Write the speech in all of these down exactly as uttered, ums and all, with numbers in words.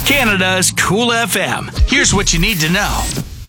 Canada's Cool F M. Here's what you need to know.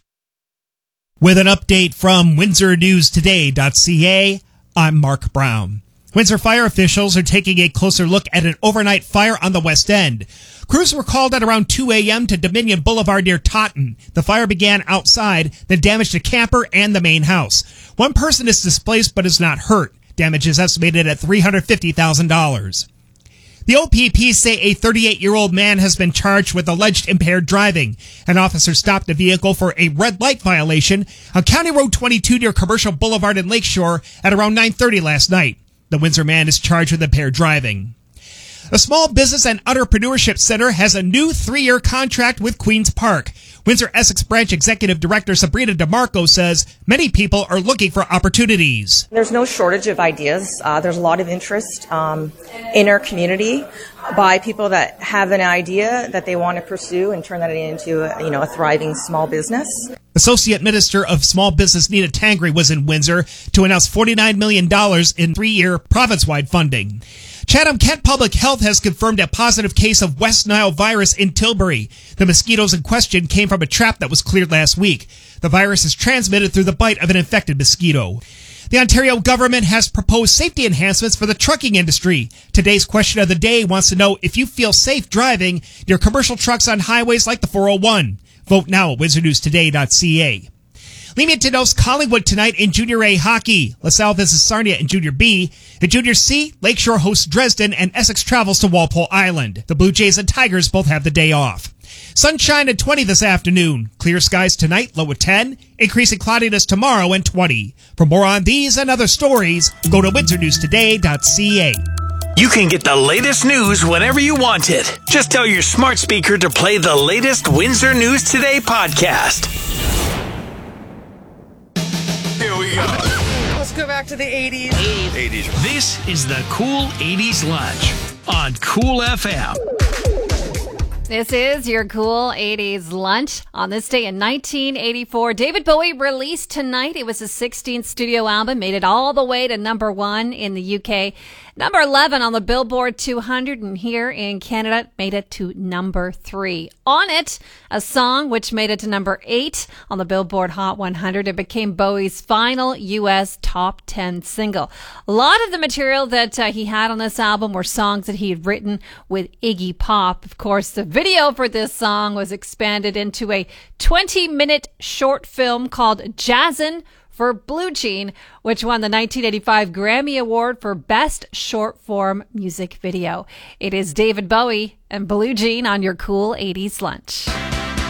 With an update from Windsor News Today dot C A, I'm Mark Brown. Windsor fire officials are taking a closer look at an overnight fire on the West End. Crews were called at around two a.m. to Dominion Boulevard near Taunton. The fire began outside, then damaged a camper and the main house. One person is displaced but is not hurt. Damage is estimated at three hundred fifty thousand dollars. The O P P say a thirty-eight-year-old man has been charged with alleged impaired driving. An officer stopped a vehicle for a red light violation on County Road twenty-two near Commercial Boulevard in Lakeshore at around nine thirty last night. The Windsor man is charged with impaired driving. The Small Business and Entrepreneurship Center has a new three-year contract with Queen's Park. Windsor Essex Branch Executive Director Sabrina DeMarco says many people are looking for opportunities. There's no shortage of ideas. Uh, there's a lot of interest um, in our community by people that have an idea that they want to pursue and turn that into a, you know, a thriving small business. Associate Minister of Small Business Nina Tangri was in Windsor to announce forty-nine million dollars in three-year province-wide funding. Chatham-Kent Public Health has confirmed a positive case of West Nile virus in Tilbury. The mosquitoes in question came from a trap that was cleared last week. The virus is transmitted through the bite of an infected mosquito. The Ontario government has proposed safety enhancements for the trucking industry. Today's question of the day wants to know if you feel safe driving your commercial trucks on highways like the four oh one. Vote now at Windsor News Today dot C A. Leamington hosts Collingwood tonight in Junior A hockey. LaSalle visits Sarnia in Junior B. In Junior C, Lakeshore hosts Dresden and Essex travels to Walpole Island. The Blue Jays and Tigers both have the day off. Sunshine at twenty this afternoon. Clear skies tonight, low at ten. Increasing cloudiness tomorrow and twenty. For more on these and other stories, go to Windsor News Today dot C A. You can get the latest news whenever you want it. Just tell your smart speaker to play the latest Windsor News Today podcast. Here we go. Let's go back to the eighties. eighties. This is the Cool eighties Lunch on Cool F M. This is your Cool eighties Lunch. On this day in nineteen eighty-four, David Bowie released Tonight. It was his sixteenth studio album, made it all the way to number one in the U K, number eleven on the Billboard two hundred, and here in Canada, made it to number three. On it, a song which made it to number eight on the Billboard Hot one hundred. It became Bowie's final U S top ten single. A lot of the material that uh, he had on this album were songs that he had written with Iggy Pop. Of course, the video for this song was expanded into a twenty-minute short film called Jazzin' for Blue Jean, which won the nineteen eighty-five Grammy Award for Best Short Form Music Video. It is David Bowie and Blue Jean on your Cool eighties Lunch.